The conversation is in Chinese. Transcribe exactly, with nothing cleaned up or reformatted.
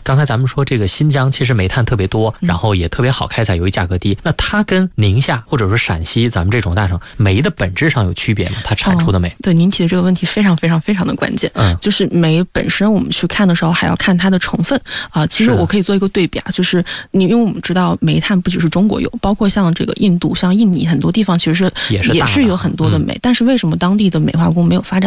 刚才咱们说这个新疆其实煤炭特别多，然后也特别好开采，由于价格低。那它跟宁夏或者说陕西咱们这种大省煤的本质上有区别吗？它产出的煤？ 哦、对，您提的这个问题非常非常非常的关键。 嗯， 就是煤本身我们去看的时候还要看它的成分啊、呃。其实我可以做一个对比啊，就是你因为我们知道煤炭不只是中国有，包括像这个印度、像印尼很多地方其实是也是也是有很多的煤、嗯，但是为什么当地的煤化工没有发展